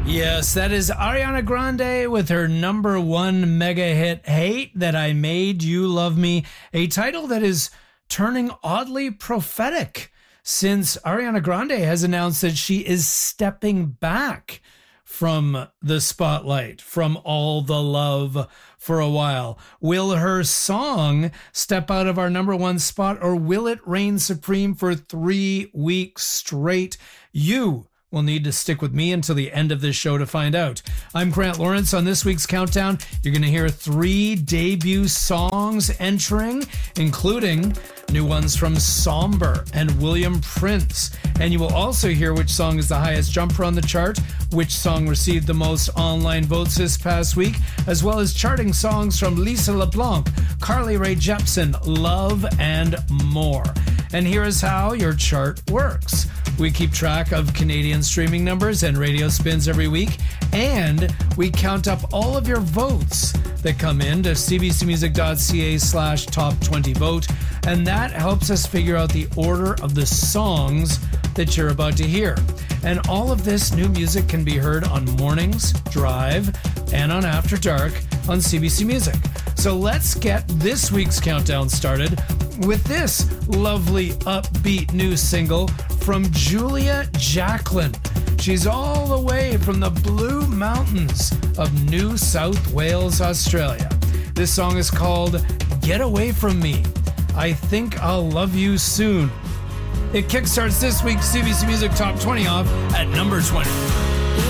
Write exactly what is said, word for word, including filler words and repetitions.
Yes, that is Ariana Grande with her number one mega hit, Hate That I Made You Love Me, a title that is turning oddly prophetic since Ariana Grande has announced that she is stepping back from the spotlight, from all the love for a while. Will her song step out of our number one spot, or will it reign supreme for three weeks straight? You will need to stick with me until the end of this show to find out. I'm Grant Lawrence. On this week's countdown, you're going to hear three debut songs entering, including new ones from Somber and William Prince. And you will also hear which song is the highest jumper on the chart, which song received the most online votes this past week, as well as charting songs from Lisa LeBlanc, Carly Rae Jepsen, Love, and more. And here is how your chart works. We keep track of Canadian streaming numbers and radio spins every week, and we count up all of your votes that come in to cbcmusic.ca slash top 20 vote, and that helps us figure out the order of the songs that you're about to hear. And all of this new music can be heard on Mornings, Drive, and on After Dark on C B C Music. So let's get this week's countdown started with this lovely upbeat new single from Julia Jacklin. She's all the way from the Blue Mountains of New South Wales, Australia. This song is called Get Away From Me. I Think I'll Love You Soon. It kickstarts this week's C B C Music Top twenty off at number twenty.